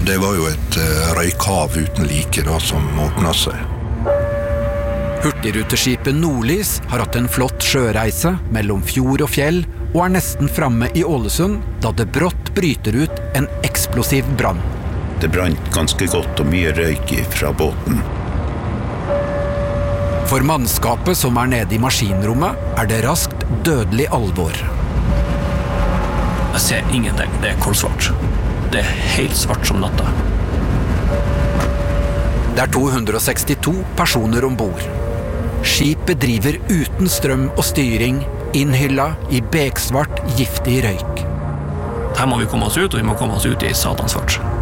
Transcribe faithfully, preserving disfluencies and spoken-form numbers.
Det var jo et røykhav uten like da, som åpnet seg. Hurtigruteskipet Nordlys har hatt en flott sjøreise mellom fjord og fjell, og er nesten framme i Ålesund, da det brått bryter ut en eksplosiv brann. Det brant ganske godt og mye røyk fra båten. For mannskapet som er nede i maskinrommet, er det raskt dødelig alvor. Jeg ser ingenting, det er koldsvart. Det er helt svart som natta. Det er to hundre og sekstito personer ombord. Skipet driver uten strøm og styring, innhylla i beksvart, giftig røyk. Her må vi komme oss ut, og vi må komme oss ut i satansvart.